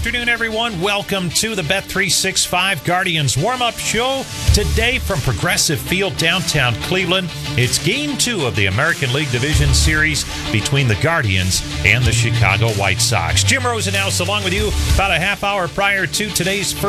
afternoon, everyone. Welcome to the Bet365 Guardians warm-up show. Today from Progressive Field, downtown Cleveland, it's Game 2 of the American League Division Series between the Guardians and the Chicago White Sox. Jim Rosenhaus along with you about a half hour prior to today's first